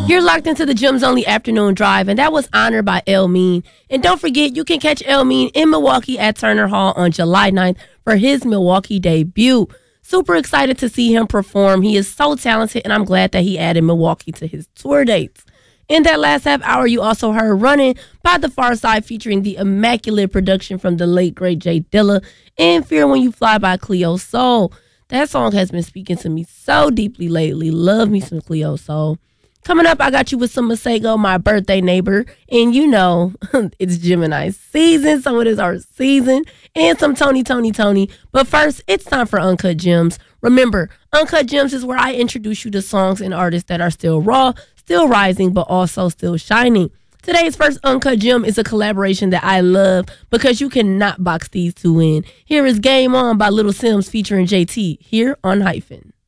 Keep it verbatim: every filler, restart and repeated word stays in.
You're locked into the Gems Only Afternoon Drive, and that was honored by El-Mean. And don't forget, you can catch El-Mean in Milwaukee at Turner Hall on July ninth for his Milwaukee debut. Super excited to see him perform. He is so talented, and I'm glad that he added Milwaukee to his tour dates. In that last half hour, you also heard Running by The Pharcyde featuring the immaculate production from the late, great Jay Dilla, and Fear When You Fly by Cleo Sol. That song has been speaking to me so deeply lately. Love me some Cleo Sol. Coming up, I got you with some Masego, My Birthday Neighbor. And you know, it's Gemini season, so it is our season. And some Tony, Tony, Tony. But first, it's time for Uncut Gems. Remember, Uncut Gems is where I introduce you to songs and artists that are still raw, still rising, but also still shining. Today's first Uncut Gem is a collaboration that I love because you cannot box these two in. Here is Game On by Little Sims featuring J T here on Hyphen.